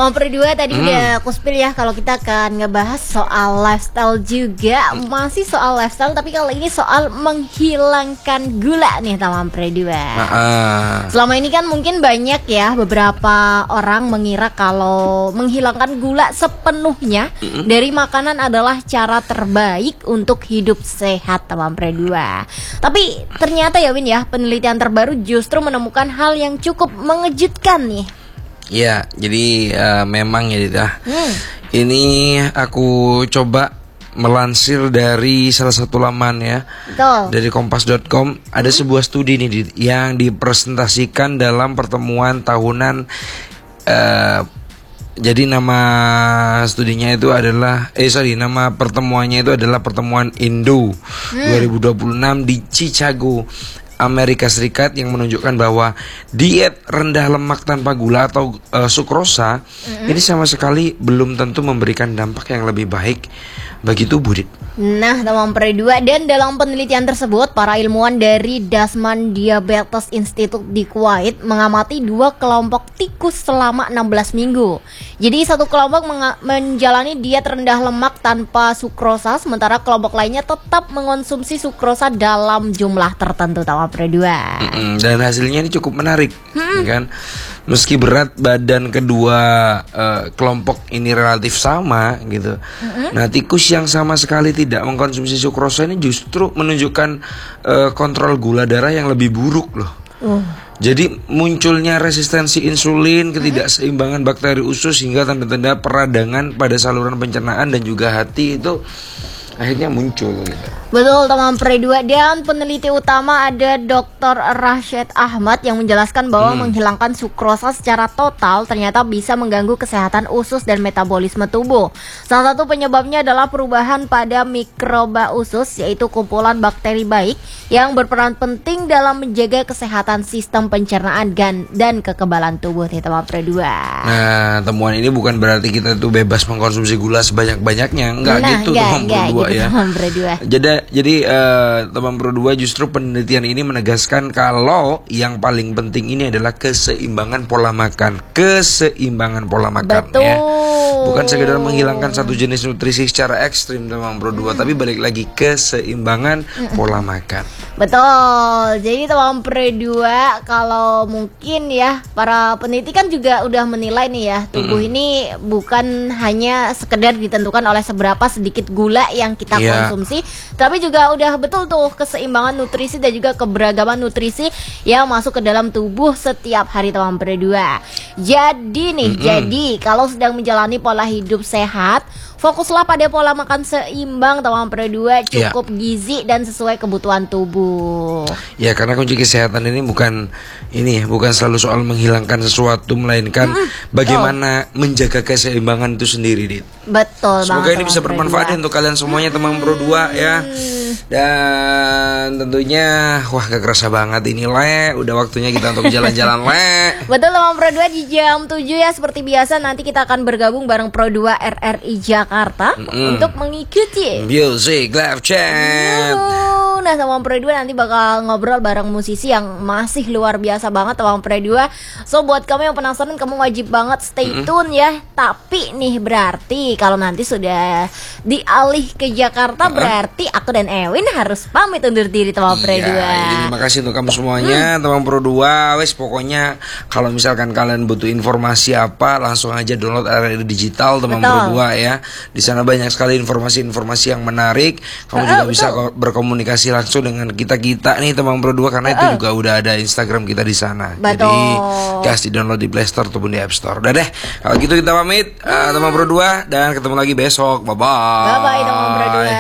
Teman Perdua tadi udah aku spill ya kalau kita akan ngebahas soal lifestyle juga. Masih soal lifestyle tapi kali ini soal menghilangkan gula nih teman Perdua. Selama ini kan mungkin banyak ya beberapa orang mengira kalau menghilangkan gula sepenuhnya dari makanan adalah cara terbaik untuk hidup sehat teman Perdua. Tapi ternyata ya Win ya, penelitian terbaru justru menemukan hal yang cukup mengejutkan nih. Ya, jadi memang ya Dita. Ini aku coba melansir dari salah satu laman ya. Betul. Dari kompas.com ada sebuah studi nih Dit, yang dipresentasikan dalam pertemuan tahunan. Jadi nama studinya itu adalah nama pertemuannya itu adalah pertemuan Indo 2026 di Chicago, Amerika Serikat, yang menunjukkan bahwa diet rendah lemak tanpa gula atau sukrosa ini sama sekali belum tentu memberikan dampak yang lebih baik bagi tubuh, Dit. Nah, teman Perdua, dan dalam penelitian tersebut para ilmuwan dari Dasman Diabetes Institute di Kuwait mengamati dua kelompok tikus selama 16 minggu. Jadi satu kelompok menjalani diet rendah lemak tanpa sukrosa, sementara kelompok lainnya tetap mengonsumsi sukrosa dalam jumlah tertentu, teman Perdua. Dan hasilnya ini cukup menarik, kan? Meski berat badan kedua kelompok ini relatif sama gitu. Nah, tikus yang sama sekali tidak mengkonsumsi sukrosa ini justru menunjukkan kontrol gula darah yang lebih buruk loh. Jadi munculnya resistensi insulin, ketidakseimbangan bakteri usus, hingga tanda-tanda peradangan pada saluran pencernaan dan juga hati itu akhirnya muncul gitu. Betul teman Perdua, dan peneliti utama ada Dr. Rashid Ahmad yang menjelaskan bahwa menghilangkan sukrosa secara total ternyata bisa mengganggu kesehatan usus dan metabolisme tubuh. Salah satu penyebabnya adalah perubahan pada mikroba usus, yaitu kumpulan bakteri baik yang berperan penting dalam menjaga kesehatan sistem pencernaan dan kekebalan tubuh nih teman Perdua. Nah, temuan ini bukan berarti kita tuh bebas mengkonsumsi gula sebanyak-banyaknya, enggak gitu teman Perdua ya. Jadi teman Perdua, justru penelitian ini menegaskan kalau yang paling penting ini adalah keseimbangan pola makan. Keseimbangan pola makan. Betul. Ya. Bukan sekedar menghilangkan satu jenis nutrisi secara ekstrim teman Perdua, tapi balik lagi keseimbangan pola makan. Betul. Jadi teman Perdua, kalau mungkin ya para peneliti kan juga udah menilai nih ya, tubuh ini bukan hanya sekedar ditentukan oleh seberapa sedikit gula yang kita konsumsi, tapi juga udah betul tuh keseimbangan nutrisi dan juga keberagaman nutrisi yang masuk ke dalam tubuh setiap hari teman Perdua. Jadi nih, jadi kalau sedang menjalani pola hidup sehat, fokuslah pada pola makan seimbang teman Perdua, cukup gizi dan sesuai kebutuhan tubuh. Ya, karena kunci kesehatan ini bukan selalu soal menghilangkan sesuatu, melainkan bagaimana menjaga keseimbangan itu sendiri, Dit. Betul. Semoga ini bisa bermanfaat untuk kalian semuanya teman Perdua ya. Dan tentunya gak kerasa banget ini udah waktunya kita untuk jalan-jalan Betul teman Pro2 di jam 7 ya, seperti biasa nanti kita akan bergabung bareng Pro2 RRI Jakarta untuk mengikuti Music Live Chat. Nah teman Pro2 nanti bakal ngobrol bareng musisi yang masih luar biasa banget teman Pro2. So buat kamu yang penasaran, kamu wajib banget stay tune ya. Tapi nih berarti kalau nanti sudah dialih ke Jakarta, berarti aku dan Ewin harus pamit undur diri teman Pro2. Terima kasih untuk kamu semuanya teman Pro2. Wes pokoknya kalau misalkan kalian butuh informasi apa, langsung aja download RRI Digital teman Pro2 ya. Di sana banyak sekali informasi-informasi yang menarik. Kamu juga bisa berkomunikasi langsung dengan kita nih teman Pro2, karena itu juga udah ada Instagram kita di sana. Jadi gas di download di Play Store ataupun di App Store. Udah deh, kalau gitu kita pamit teman Pro2 dan ketemu lagi besok. Bye bye. Bye bye teman Pro2.